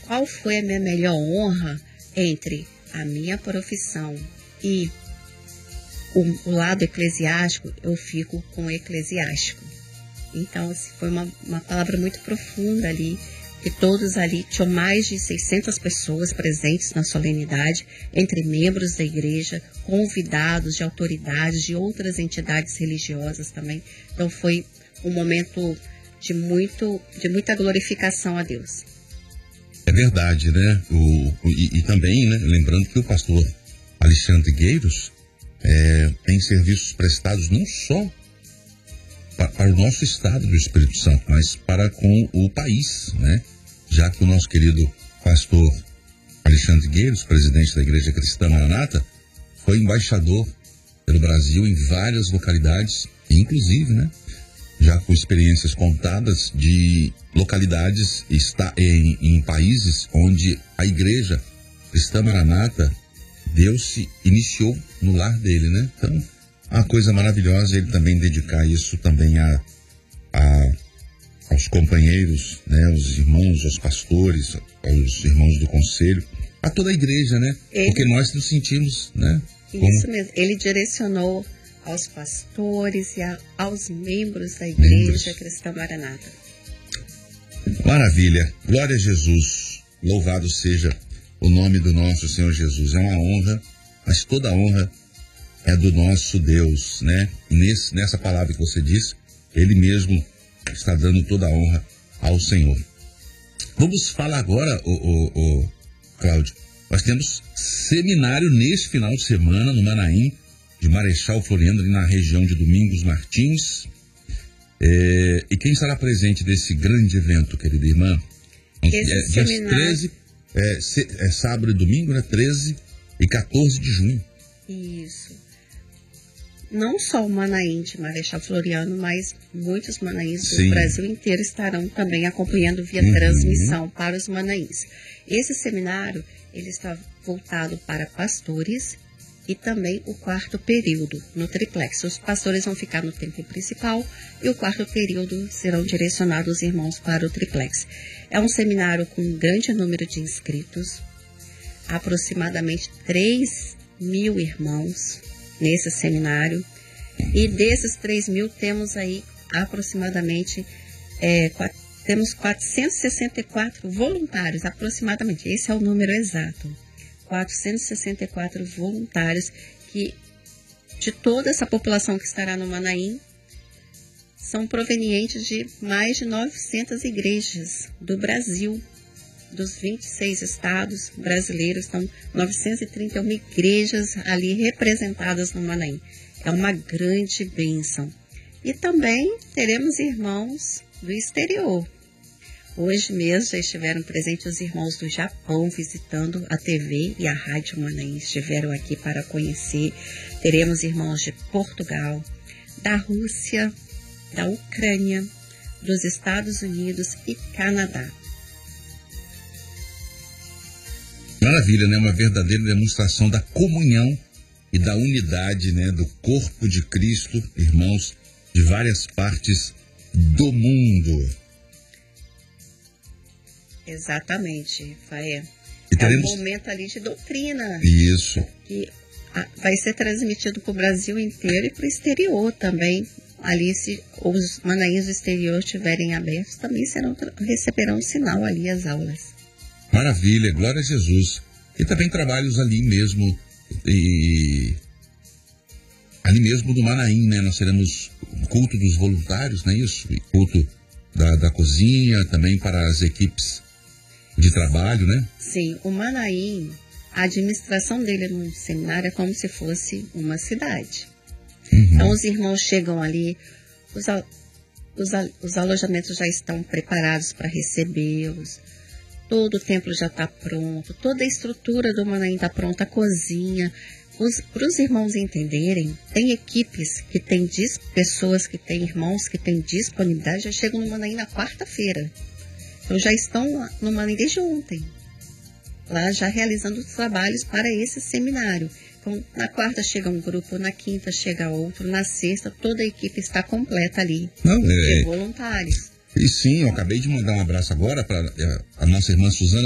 qual foi a minha melhor honra entre a minha profissão e o lado eclesiástico, eu fico com o eclesiástico. Então, assim, foi uma palavra muito profunda ali, que todos ali tinham mais de 600 pessoas presentes na solenidade, entre membros da igreja, convidados de autoridades, de outras entidades religiosas também. Então, foi um momento de muita glorificação a Deus. É verdade, né? E também, né, lembrando que o pastor Alexandre Gueiros tem serviços prestados não só para o nosso estado do Espírito Santo, mas para com o país, né? Já que o nosso querido pastor Alexandre Gueiros, presidente da Igreja Cristã Maranata, foi embaixador pelo Brasil em várias localidades, inclusive, né, já com experiências contadas de localidades em países onde a Igreja Cristã Maranata, Deus se iniciou no lar dele, né? Então, uma coisa maravilhosa ele também dedicar isso também aos companheiros, né, aos irmãos, aos pastores, aos irmãos do conselho, a toda a igreja, né? Porque nós nos sentimos, né? Isso mesmo, ele direcionou aos pastores e aos membros da Igreja Cristã Maranata. Maravilha, glória a Jesus, louvado seja o nome do nosso Senhor Jesus. É uma honra, mas toda a honra é do nosso Deus, né? Nessa palavra que você disse, Ele mesmo está dando toda a honra ao Senhor. Vamos falar agora, Cláudio, nós temos seminário nesse final de semana no Manaim, de Marechal Floriano, ali na região de Domingos Martins. E quem estará presente desse grande evento, querida irmã? Esse seminário... 13, sábado e domingo, né? 13 e 14 de junho. Isso. Não só o Manaim de Marechal Floriano, mas muitos manaíns do Brasil inteiro estarão também acompanhando via transmissão para os manaíns. Esse seminário, ele está voltado para pastores e também o quarto período no triplex. Os pastores vão ficar no templo principal e o quarto período serão direcionados os irmãos para o triplex. É um seminário com um grande número de inscritos, aproximadamente 3.000 irmãos nesse seminário, e desses 3.000 temos aí aproximadamente temos 464 voluntários, aproximadamente, esse é o número exato, 464 voluntários que de toda essa população que estará no Manaim são provenientes de mais de 900 igrejas do Brasil, dos 26 estados brasileiros, estão 931 igrejas ali representadas no Manaim. É uma grande bênção. E também teremos irmãos do exterior. Hoje mesmo já estiveram presentes os irmãos do Japão visitando a TV e a Rádio Manaim, estiveram aqui para conhecer. Teremos irmãos de Portugal, da Rússia, da Ucrânia, dos Estados Unidos e Canadá. Maravilha, né? Uma verdadeira demonstração da comunhão e da unidade, né? Do corpo de Cristo, irmãos de várias partes do mundo. Exatamente, Faé. Teremos... um momento ali de doutrina. Isso. Que vai ser transmitido para o Brasil inteiro e para o exterior também. Ali, se os manaíns do exterior estiverem abertos, também receberão um sinal ali as aulas. Maravilha, glória a Jesus. E também trabalhos ali mesmo, ali mesmo do Manaim, né? Nós teremos o culto dos voluntários, não é isso? E culto da cozinha, também para as equipes de trabalho, né? Sim, o Manaim, a administração dele no seminário é como se fosse uma cidade. Então os irmãos chegam ali, os alojamentos já estão preparados para recebê-los. Todo o templo já está pronto, toda a estrutura do Manaim está pronta, a cozinha. Para os irmãos entenderem, tem equipes que tem pessoas que têm irmãos que têm disponibilidade, já chegam no Manaim na quarta-feira. Então já estão no Manaim desde ontem, lá já realizando os trabalhos para esse seminário. Então na quarta chega um grupo, na quinta chega outro, na sexta toda a equipe está completa ali, de voluntários. E sim, eu acabei de mandar um abraço agora para a nossa irmã Suzana